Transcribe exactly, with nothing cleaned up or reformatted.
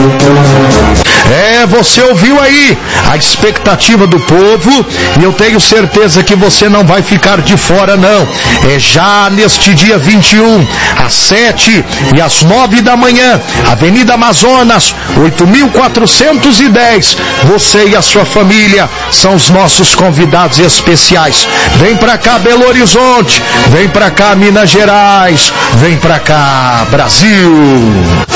É, você ouviu aí a expectativa do povo e eu tenho certeza que você não vai ficar de fora não. É já neste dia vinte e um, às sete e às nove da manhã, Avenida Amazonas, oito mil quatrocentos e dez. Você e a sua família são os nossos convidados especiais. Vem pra cá, Belo Horizonte, vem pra cá, Minas Gerais, vem pra cá, Brasil.